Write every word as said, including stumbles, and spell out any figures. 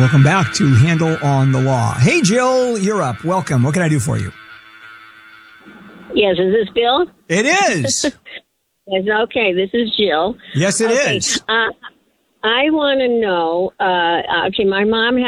Welcome back to Handle on the Law. Hey, Jill, you're up. Welcome. What can I do for you? Yes, is this Bill? It is. Yes, okay, this is Jill. Yes, it okay. is. Uh, I want to know, uh, okay, my mom